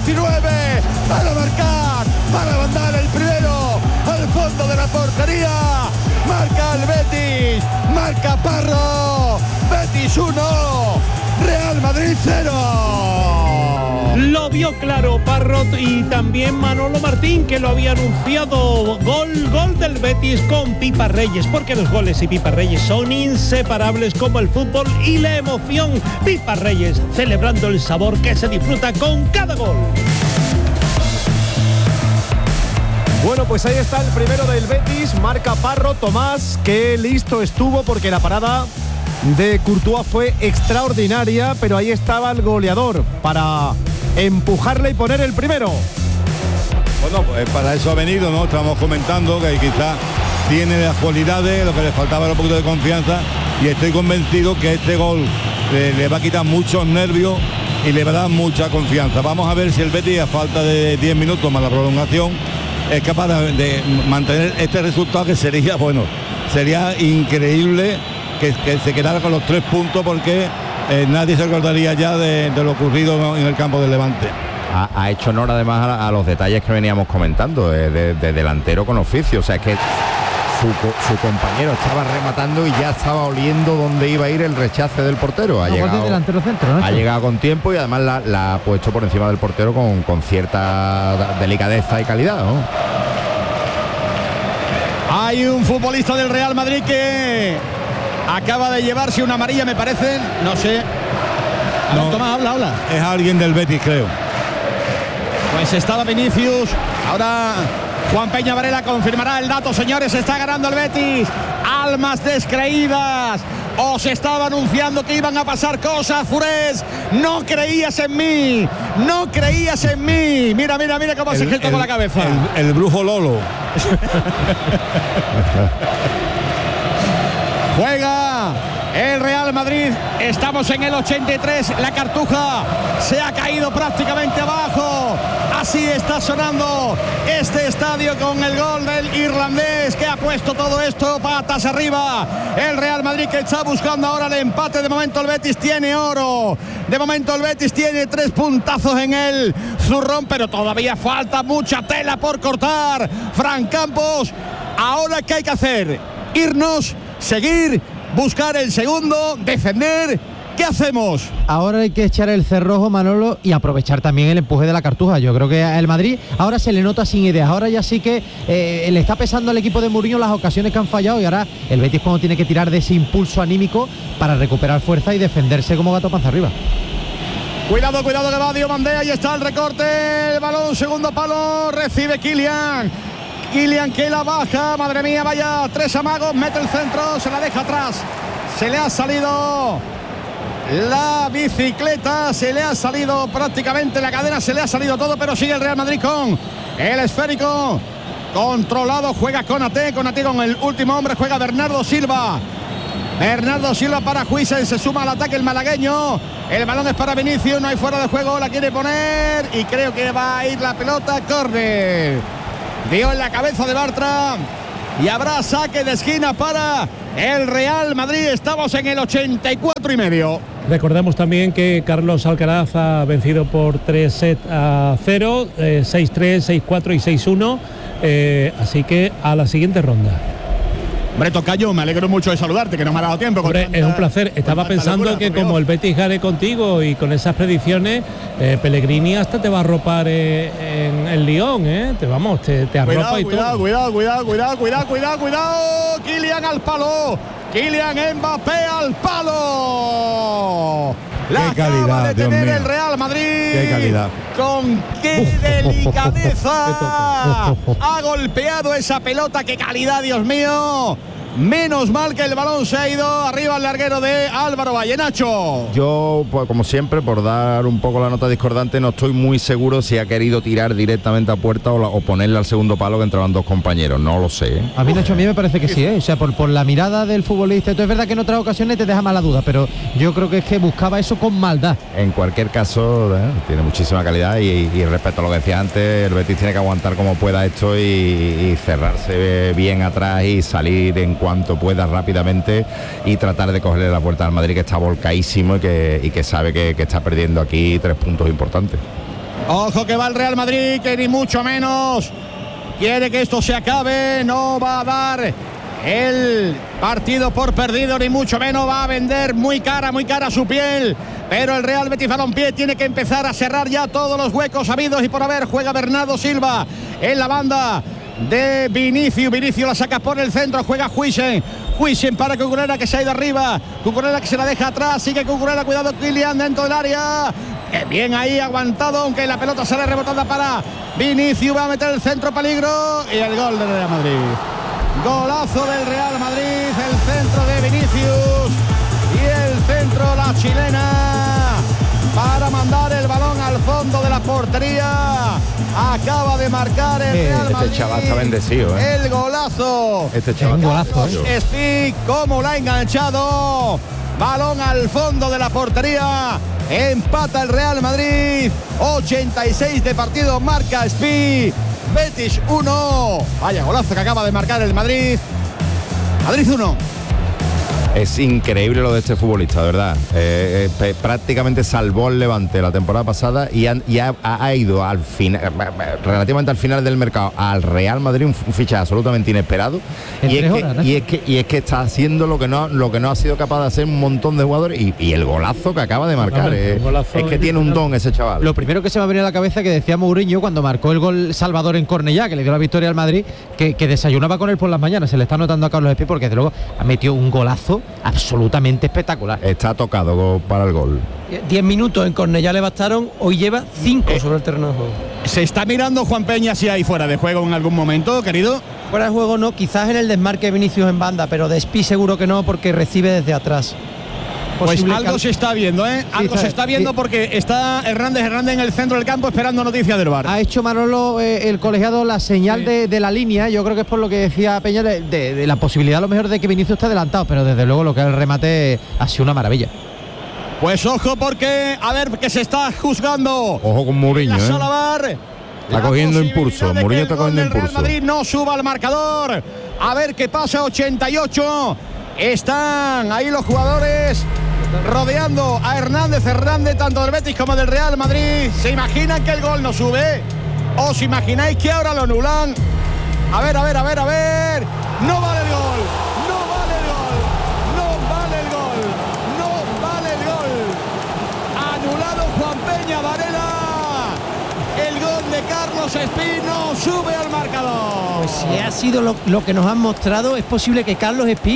19, para marcar, para mandar el primero al fondo de la portería. Marca el Betis, marca Parro. Betis 1, Real Madrid 0. Lo vio claro Parrot y también Manolo Martín, que lo había anunciado. Gol del Betis con Pipa Reyes, porque los goles y Pipa Reyes son inseparables como el fútbol y la emoción. Pipa Reyes celebrando el sabor que se disfruta con cada gol. Bueno, pues ahí está el primero del Betis, marca Parro. Tomás, que listo estuvo porque la parada de Courtois fue extraordinaria, pero ahí estaba el goleador para empujarle y poner el primero. Bueno, pues para eso ha venido, ¿no? Estamos comentando que quizás tiene las cualidades, lo que le faltaba era un poquito de confianza, y estoy convencido que este gol le va a quitar muchos nervios y le va a dar mucha confianza. Vamos a ver si el Betis, a falta de 10 minutos más la prolongación, es capaz de mantener este resultado, que sería, bueno, sería increíble que se quedara con los 3 puntos, porque nadie se acordaría ya de lo ocurrido en el campo del Levante. Ha hecho honor además a los detalles que veníamos comentando, de delantero con oficio. O sea, es que su compañero estaba rematando y ya estaba oliendo dónde iba a ir el rechace del portero. Ha llegado, delantero centro, ¿no? Ha llegado con tiempo y además la ha puesto por encima del portero con cierta delicadeza y calidad, ¿no? Hay un futbolista del Real Madrid que acaba de llevarse una amarilla, me parece, no sé. No, Tomás, habla. Es alguien del Betis, creo. Pues estaba Vinicius, ahora Juan Peña Varela confirmará el dato, señores. Está ganando el Betis. Almas descreídas. Os estaba anunciando que iban a pasar cosas, Furés. No creías en mí. No creías en mí. Mira cómo se gesta con la cabeza. El brujo Lolo. Juega el Real Madrid. Estamos en el 83. La Cartuja se ha caído prácticamente abajo. Así está sonando este estadio con el gol del irlandés, que ha puesto todo esto patas arriba. El Real Madrid, que está buscando ahora el empate. De momento el Betis tiene oro. De momento el Betis tiene 3 puntazos en el zurrón, pero todavía falta mucha tela por cortar. Fran Campos, ¿ahora qué hay que hacer? Irnos, seguir, buscar el segundo, defender. ¿Qué hacemos? Ahora hay que echar el cerrojo, Manolo, y aprovechar también el empuje de la Cartuja. Yo creo que el Madrid ahora se le nota sin ideas. Ahora ya sí que le está pesando al equipo de Mourinho las ocasiones que han fallado, y ahora el Betis cuando tiene que tirar de ese impulso anímico para recuperar fuerza y defenderse como gato panza arriba. Cuidado que va Diomandé. Ahí está el recorte, el balón, segundo palo, recibe Kylian, que la baja, madre mía, vaya 3 amagos, mete el centro, se la deja atrás, se le ha salido la bicicleta, se le ha salido prácticamente la cadena, se le ha salido todo, pero sigue el Real Madrid con el esférico controlado. Juega Konaté con el último hombre, juega Bernardo Silva para Huijsen, se suma al ataque el malagueño. El balón es para Vinicius, no hay fuera de juego, la quiere poner y creo que va a ir la pelota, córner. Dio en la cabeza de Bartra y habrá saque de esquina para el Real Madrid. Estamos en el 84,5. Recordamos también que Carlos Alcaraz ha vencido por 3-0, 6-3, 6-4 y 6-1. Así que a la siguiente ronda. Hombre, tocayo, me alegro mucho de saludarte, que no me ha dado tiempo. Hombre, es un placer. Estaba pensando que como el Betis gane contigo y con esas predicciones, Pellegrini hasta te va a arropar en el Lyon, te arropa y todo. Cuidado. Kylian al palo. Kylian Mbappé al palo. La acaba de tener el Real Madrid. Qué calidad. Con qué delicadeza ha golpeado esa pelota. Qué calidad, Dios mío. Menos mal que el balón se ha ido arriba al larguero de Álvaro Valle. Nacho. Yo, pues, como siempre, por dar un poco la nota discordante, no estoy muy seguro si ha querido tirar directamente a puerta o ponerle al segundo palo que entraban 2 compañeros. No lo sé. A mí, Nacho, a mí me parece que sí, O sea, por la mirada del futbolista. Esto es verdad que en otras ocasiones te deja mala duda, pero yo creo que es que buscaba eso con maldad. En cualquier caso, tiene muchísima calidad y respecto a lo que decía antes, el Betis tiene que aguantar como pueda esto y cerrarse bien atrás y salir en cuanto pueda rápidamente y tratar de cogerle la vuelta al Madrid, que está volcadísimo y que sabe que está perdiendo aquí 3 puntos importantes. Ojo que va el Real Madrid, que ni mucho menos quiere que esto se acabe. No va a dar el partido por perdido, ni mucho menos. Va a vender muy cara su piel. Pero el Real Betis Balompié tiene que empezar a cerrar ya todos los huecos habidos y por haber. Juega Bernardo Silva en la banda de Vinicius. Vinicius la saca por el centro. Juega Huijsen para Cucurella, que se ha ido arriba. Cucurella que se la deja atrás. Sigue Cucurella. Cuidado Kylian dentro del área. Que bien ahí aguantado, aunque la pelota sale rebotada para Vinicius. Va a meter el centro, peligro. Y el gol del Real Madrid. Golazo del Real Madrid. El centro de Vinicius. Y el centro, la chilena, para mandar el balón al fondo de la portería. Acaba de marcar el Real Madrid. Este chaval está bendecido, El golazo. Este chaval. Un golazo, Speak, cómo la ha enganchado. Balón al fondo de la portería. Empata el Real Madrid. 86 de partido, marca Speak. Betis 1. Vaya golazo que acaba de marcar el Madrid. Madrid 1. Es increíble lo de este futbolista, de verdad. Prácticamente salvó el Levante la temporada pasada y ha ido al final, relativamente al final del mercado, al Real Madrid, un fichaje absolutamente inesperado. Y es que está haciendo lo que no ha sido capaz de hacer un montón de jugadores y el golazo que acaba de marcar. Es que tiene un don ese chaval. Lo primero que se me ha venido a la cabeza que decía Mourinho cuando marcó el gol Salvador en Cornellá, que le dio la victoria al Madrid, que desayunaba con él por las mañanas. Se le está notando a Carlos Espí porque desde luego ha metido un golazo absolutamente espectacular. Está tocado para el gol. 10 minutos en Cornellá le bastaron, hoy lleva 5 sobre el terreno de juego. ¿Se está mirando Juan Peña si hay fuera de juego en algún momento, querido? Fuera de juego no, quizás en el desmarque de Vinicius en banda, pero de Espí seguro que no, porque recibe desde atrás. Pues algo se está viendo, algo se está viendo porque está Hernández en el centro del campo esperando noticias del VAR. Ha hecho Manolo, el colegiado, la señal de la línea. Yo creo que es por lo que decía Peña de la posibilidad a lo mejor de que Vinicius esté adelantado, pero desde luego lo que es el remate ha sido una maravilla. Pues ojo porque a ver que se está juzgando. Ojo con Mourinho, la sala VAR. Está cogiendo impulso. Mourinho está cogiendo impulso. Real Madrid no suba al marcador. A ver qué pasa. 88. Están ahí los jugadores rodeando a Hernández, tanto del Betis como del Real Madrid. ¿Se imaginan que el gol no sube? ¿Os imagináis que ahora lo anulan? A ver. No vale el gol. No vale el gol. No vale el gol. No vale el gol. Anulado Juan Peña Varela. El gol de Carlos Espino sube al marcador. Pues si ha sido lo que nos han mostrado, es posible que Carlos Espí